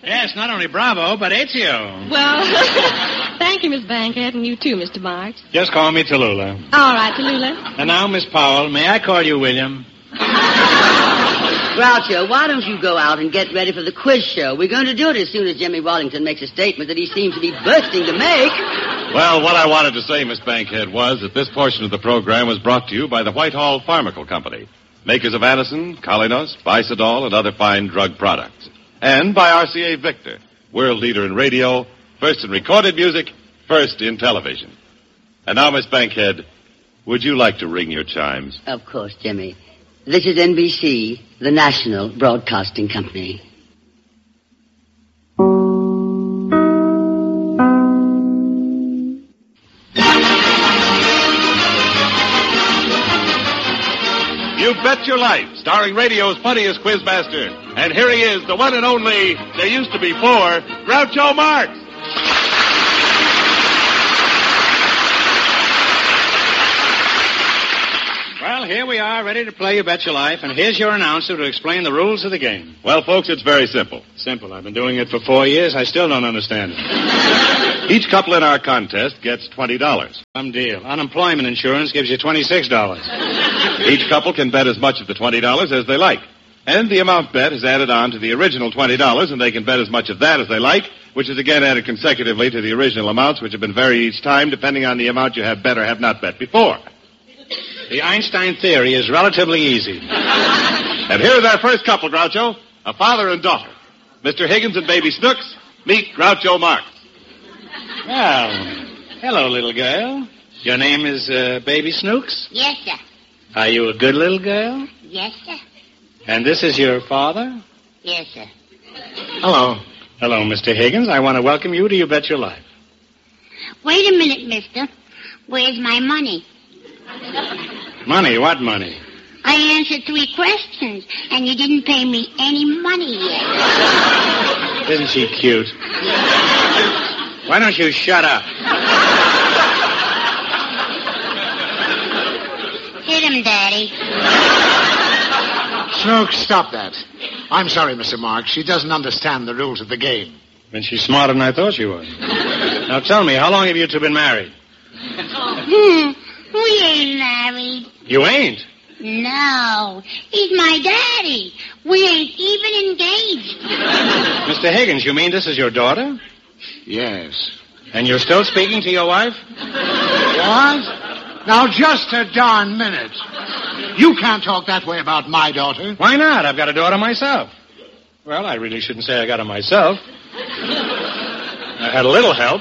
Yes, not only bravo, but Ezio. Well, thank you, Miss Bankhead, and you too, Mr. Marks. Just call me Tallulah. All right, Tallulah. And now, Miss Powell, may I call you William? Groucho, why don't you go out and get ready for the quiz show? We're going to do it as soon as Jimmy Wallington makes a statement that he seems to be bursting to make. Well, what I wanted to say, Miss Bankhead, was that this portion of the program was brought to you by the Whitehall Pharmacal Company, makers of Anacin, Colinos, Bicidol, and other fine drug products. And by RCA Victor, world leader in radio, first in recorded music, first in television. And now, Miss Bankhead, would you like to ring your chimes? Of course, Jimmy. This is NBC, the National Broadcasting Company. You Bet Your Life, starring radio's funniest quizmaster. And here he is, the one and only, there used to be four, Groucho Marx. Well, here we are, ready to play You Bet Your Life, and here's your announcer to explain the rules of the game. Well, folks, it's very simple. Simple. I've been doing it for 4 years. I still don't understand it. Each couple in our contest gets $20. Some deal. Unemployment insurance gives you $26. Each couple can bet as much of the $20 as they like. And the amount bet is added on to the original $20, and they can bet as much of that as they like, which is again added consecutively to the original amounts, which have been varied each time, depending on the amount you have bet or have not bet before. The Einstein theory is relatively easy. And here's our first couple, Groucho, a father and daughter. Mr. Higgins and baby Snooks, meet Groucho Marx. Well, hello, little girl. Your name is Baby Snooks? Yes, sir. Are you a good little girl? Yes, sir. And this is your father? Yes, sir. Hello. Hello, Mr. Higgins. I want to welcome you to You Bet Your Life. Wait a minute, mister. Where's my money? Money? What money? I answered 3 questions, and you didn't pay me any money yet. Isn't she cute? Why don't you shut up? Hit him, Daddy. Snooks, stop that. I'm sorry, Mr. Marx. She doesn't understand the rules of the game. Then she's smarter than I thought she was. Now tell me, how long have you two been married? We ain't married. You ain't? No. He's my daddy. We ain't even engaged. Mr. Higgins, you mean this is your daughter? Yes. And you're still speaking to your wife? What? Now, just a darn minute. You can't talk that way about my daughter. Why not? I've got a daughter myself. Well, I really shouldn't say I got her myself. I had a little help.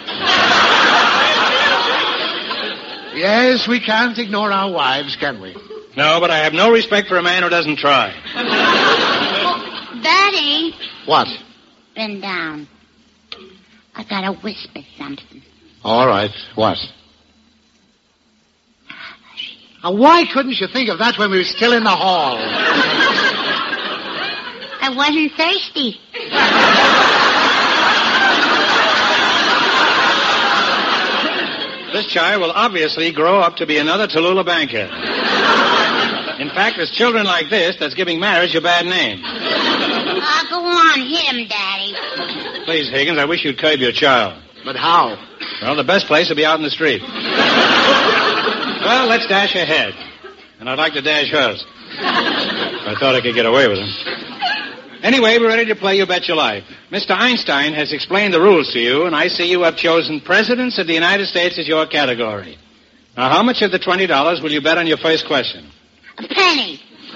Yes, we can't ignore our wives, can we? No, but I have no respect for a man who doesn't try. Oh, Daddy. What? Bend down. I gotta whisper something. All right. What? Now, why couldn't you think of that when we were still in the hall? I wasn't thirsty. This child will obviously grow up to be another Tallulah Bankhead. In fact, it's children like this that's giving marriage a bad name. Go on, hit him, Daddy. Please, Higgins, I wish you'd curb your child. But how? Well, the best place would be out in the street. Well, let's dash ahead. And I'd like to dash hers. I thought I could get away with him. Anyway, we're ready to play You Bet Your Life. Mr. Einstein has explained the rules to you, and I see you have chosen Presidents of the United States as your category. Now, how much of the $20 will you bet on your first question? A penny.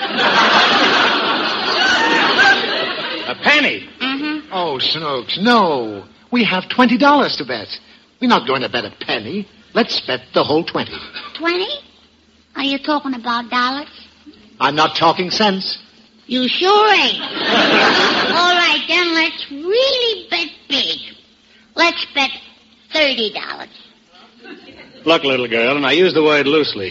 A penny? Mm-hmm. Oh, Snooks, no. We have $20 to bet. We're not going to bet a penny. Let's bet the whole 20. 20? Are you talking about dollars? I'm not talking cents. You sure ain't. All right, then let's really bet big. Let's bet $30. Look, little girl, and I use the word loosely.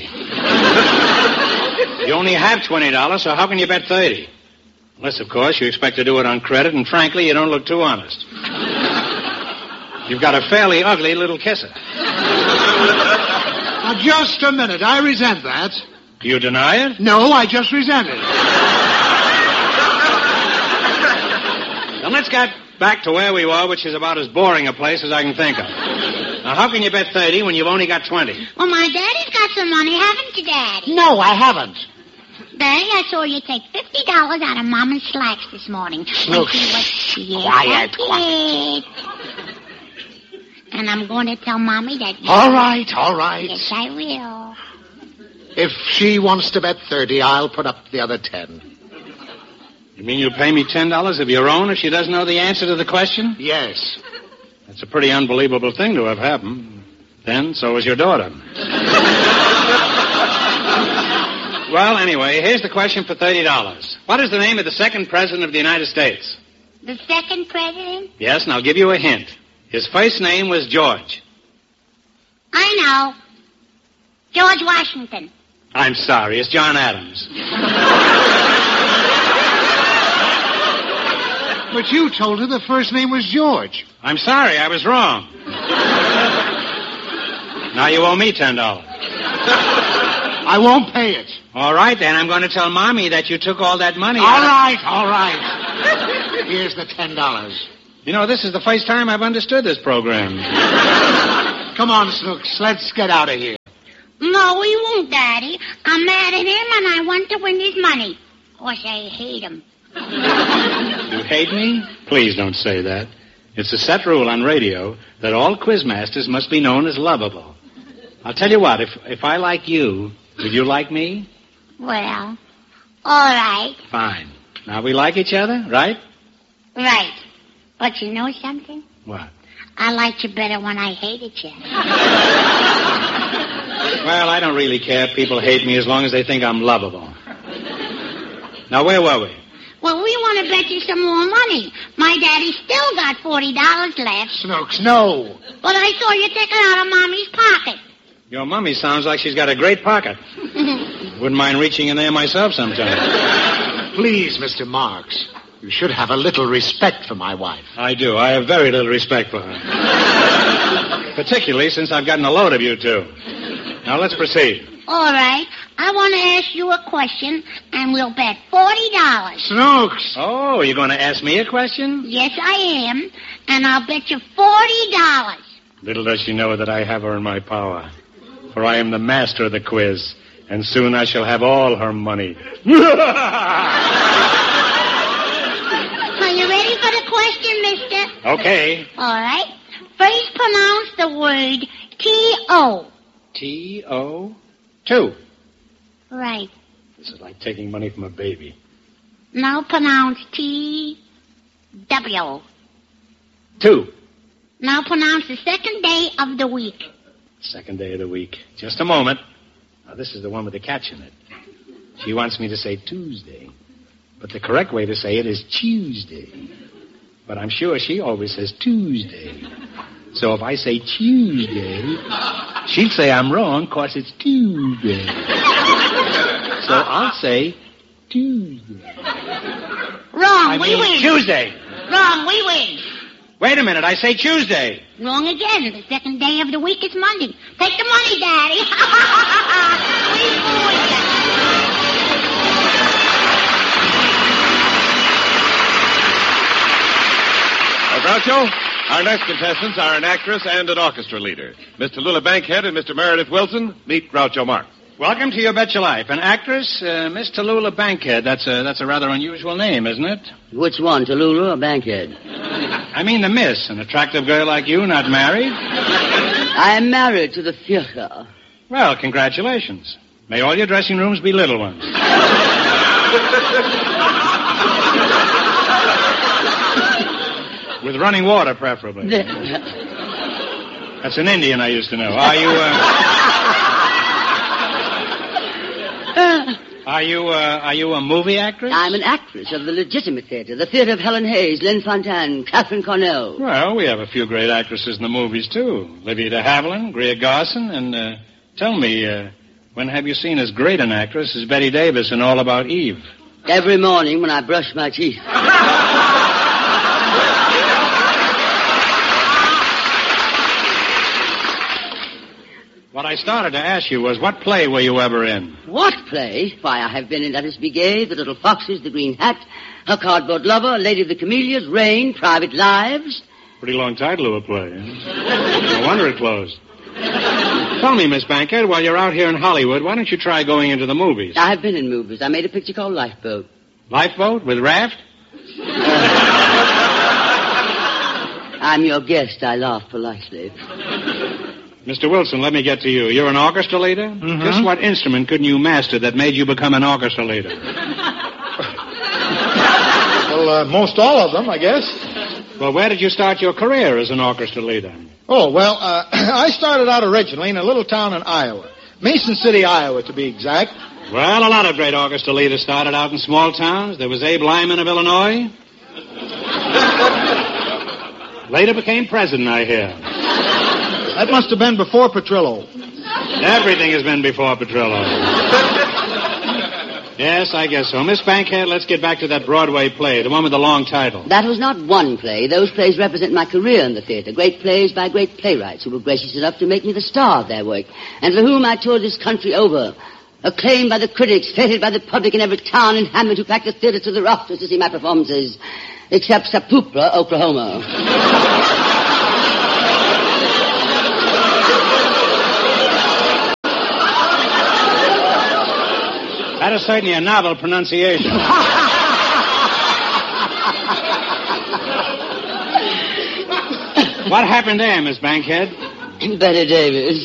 You only have $20, so how can you bet 30? Unless, of course, you expect to do it on credit, and frankly, you don't look too honest. You've got a fairly ugly little kisser. Now, just a minute. I resent that. Do you deny it? No, I just resent it. Then let's get back to where we were, which is about as boring a place as I can think of. Now, how can you bet 30 when you've only got 20? Well, my daddy's got some money, haven't you, Daddy? No, I haven't. Daddy, I saw you take $50 out of Mama's slacks this morning. Snooks. Quiet. And I'm going to tell Mommy that... All right. Yes, I will. If she wants to bet 30, I'll put up the other 10. You mean you'll pay me $10 of your own if she doesn't know the answer to the question? Yes. That's a pretty unbelievable thing to have happened. Then, so is your daughter. Well, anyway, here's the question for $30. What is the name of the second president of the United States? The second president? Yes, and I'll give you a hint. His first name was George. I know. George Washington. I'm sorry, it's John Adams. But you told her the first name was George. I'm sorry, I was wrong. Now you owe me $10. I won't pay it. All right, then. I'm going to tell Mommy that you took all that money. All right. Here's the $10. You know, this is the first time I've understood this program. Come on, Snooks. Let's get out of here. No, we won't, Daddy. I'm mad at him, and I want to win his money. Of course, I hate him. You hate me? Please don't say that. It's a set rule on radio that all quizmasters must be known as lovable. I'll tell you what, if I like you, would you like me? Well, all right. Fine. Now we like each other, right? Right. But you know something? What? I liked you better when I hated you. Well, I don't really care if people hate me as long as they think I'm lovable. Now, where were we? Well, we want to bet you some more money. My daddy still got $40 left. Snooks, no. But I saw you take it out of Mommy's pocket. Your mummy sounds like she's got a great pocket. Wouldn't mind reaching in there myself sometime. Please, Mr. Marks. You should have a little respect for my wife. I do. I have very little respect for her. Particularly since I've gotten a load of you two. Now, let's proceed. All right. I want to ask you a question, and we'll bet $40. Snooks! Oh, you're going to ask me a question? Yes, I am. And I'll bet you $40. Little does she know that I have her in my power. For I am the master of the quiz, and soon I shall have all her money. Are you ready for the question, mister? Okay. All right. First pronounce the word T-O. T-O? 2. Right. This is like taking money from a baby. Now pronounce T-W. 2. Now pronounce the second day of the week. Second day of the week. Just a moment. Now, this is the one with the catch in it. She wants me to say Tuesday. But the correct way to say it is Tuesday. But I'm sure she always says Tuesday. So if I say Tuesday, she'll say I'm wrong because it's Tuesday. So I'll say Tuesday. Wrong, we win. Tuesday. Wrong, we win. Wait a minute, I say Tuesday. Wrong again. The second day of the week is Monday. Take the money, Daddy. We win. Groucho, our next contestants are an actress and an orchestra leader. Mr. Lula Bankhead and Mr. Meredith Wilson. Meet Groucho Marx. Welcome to Your Bet Your Life. An actress, Miss Tallulah Bankhead. That's a rather unusual name, isn't it? Which one, Tallulah or Bankhead? I mean the miss. An attractive girl like you, not married? I am married to the theater. Well, congratulations. May all your dressing rooms be little ones. With running water, preferably. That's an Indian I used to know. Are you a movie actress? I'm an actress of the legitimate theater, the theater of Helen Hayes, Lynn Fontanne, Catherine Cornell. Well, we have a few great actresses in the movies, too. Lydia de Havilland, Greer Garson, and tell me, when have you seen as great an actress as Betty Davis in All About Eve? Every morning when I brush my teeth. What I started to ask you was, what play were you ever in? What play? Why, I have been in Let Us Be Gay, The Little Foxes, The Green Hat, Her Cardboard Lover, Lady of the Camellias, Rain, Private Lives. Pretty long title of a play, huh? No wonder it closed. Tell me, Miss Bankhead, while you're out here in Hollywood, why don't you try going into the movies? I have been in movies. I made a picture called Lifeboat. Lifeboat with raft? I'm your guest. I laugh politely. Mr. Wilson, let me get to you. You're an orchestra leader? Mm-hmm. Just what instrument couldn't you master that made you become an orchestra leader? Well, most all of them, I guess. Well, where did you start your career as an orchestra leader? Oh, well, I started out originally in a little town in Iowa. Mason City, Iowa, to be exact. Well, a lot of great orchestra leaders started out in small towns. There was Abe Lyman of Illinois. Later became president, I hear. That must have been before Petrillo. Everything has been before Petrillo. Yes, I guess so. Miss Bankhead, let's get back to that Broadway play, the one with the long title. That was not one play. Those plays represent my career in the theater. Great plays by great playwrights who were gracious enough to make me the star of their work, and for whom I toured this country over. Acclaimed by the critics, feted by the public in every town and hamlet who packed the theater to the rafters to see my performances. Except Sapupra, Oklahoma. That is certainly a novel pronunciation. What happened there, Miss Bankhead? Betty Davis.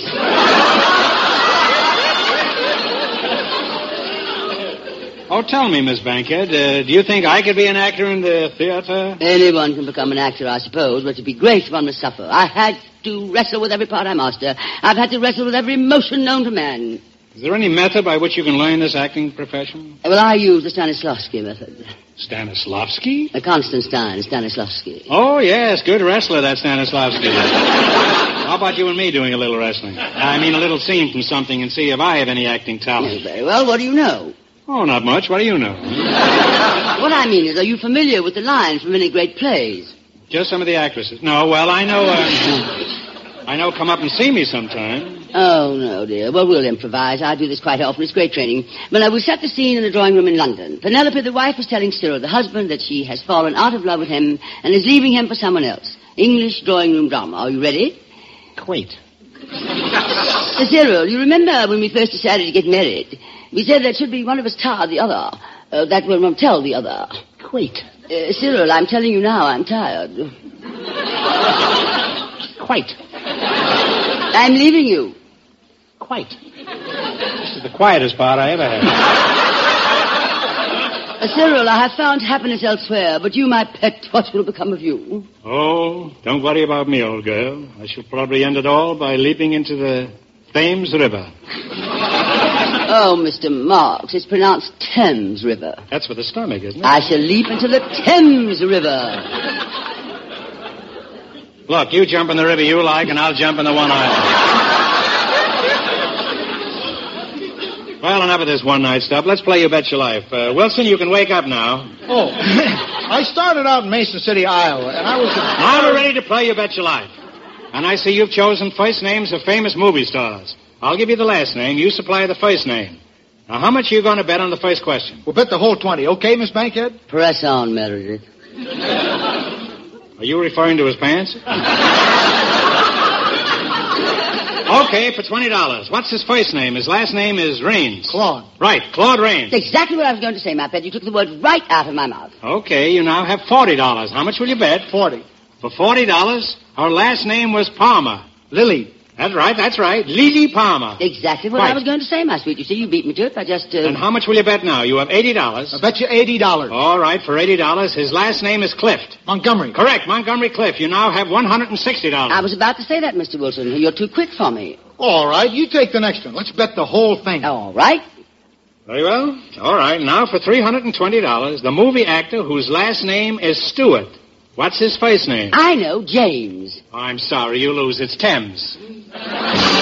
Oh, tell me, Miss Bankhead, do you think I could be an actor in the theater? Anyone can become an actor, I suppose, but to be great, one must suffer. I had to wrestle with every part I master. I've had to wrestle with every emotion known to man. Is there any method by which you can learn this acting profession? Well, I use the Stanislavski method. Stanislavski? Constantine Stanislavski. Oh, yes, good wrestler, that Stanislavski. How about you and me doing a little wrestling? I mean, a little scene from something and see if I have any acting talent. Very well, what do you know? Oh, not much. What do you know? What I mean is, are you familiar with the lines from any great plays? Just some of the actresses. No, well, I know Come Up and See Me sometime. Oh, no, dear. Well, we'll improvise. I do this quite often. It's great training. Well, we set the scene in the drawing room in London. Penelope, the wife, is telling Cyril, the husband, that she has fallen out of love with him and is leaving him for someone else. English drawing room drama. Are you ready? Wait. Cyril, you remember when we first decided to get married? We said that should be one of us tired the other. That one won't tell the other. Wait. Cyril, I'm telling you now, I'm tired. Quite. I'm leaving you. Quite. This is the quietest part I ever had. Cyril, I have found happiness elsewhere, but you, my pet, what will become of you? Oh, don't worry about me, old girl. I shall probably end it all by leaping into the Thames River. Oh, Mr. Marks, it's pronounced Thames River. That's for the stomach, isn't it? I shall leap into the Thames River. Look, you jump in the river you like, and I'll jump in the one I like. Well, enough of this one-night stuff. Let's play You Bet Your Life. Wilson, you can wake up now. Oh, I started out in Mason City, Iowa, and I was... Now we're ready to play You Bet Your Life. And I see you've chosen first names of famous movie stars. I'll give you the last name. You supply the first name. Now, how much are you going to bet on the first question? We'll bet the whole 20. Okay, Miss Bankhead? Press on, Meredith. Are you referring to his pants? Okay, for $20. What's his first name? His last name is Raines. Claude. Right, Claude Raines. That's exactly what I was going to say, my pet. You took the word right out of my mouth. Okay, you now have $40. How much will you bet? 40. For $40, her last name was Palmer. Lily. That's right. Lily Palmer. Exactly what Right. I was going to say, my sweet. You see, you beat me to it. I just, And how much will you bet now? You have $80. I bet you $80. All right, for $80. His last name is Clift. Montgomery. Correct, Montgomery Clift. You now have $160. I was about to say that, Mr. Wilson. You're too quick for me. All right, you take the next one. Let's bet the whole thing. All right. Very well. All right, now for $320, the movie actor whose last name is Stewart. What's his first name? I know, James. I'm sorry, you lose. It's Thames.